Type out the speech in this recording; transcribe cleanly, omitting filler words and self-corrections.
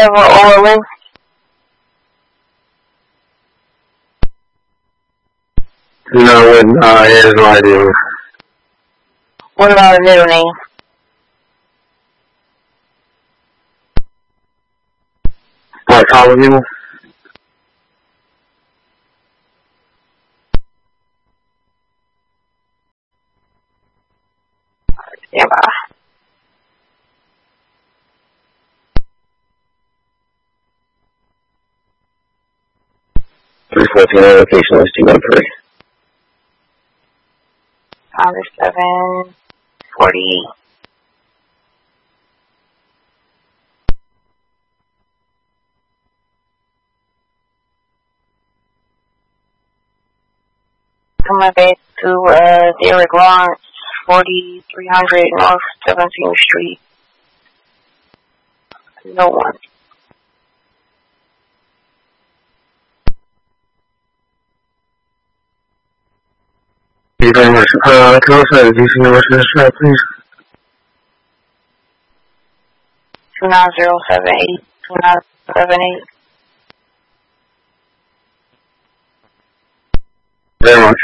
Orlin. No, he has no idea. What about a middle name? What, Colin Hill? Stand by. Please continue location listing number. 748. Coming back to Derek Lawrence, 4300 North 17th Street. No one. Thank you very much. Can also have DC number please? 29078. 2978. Very much.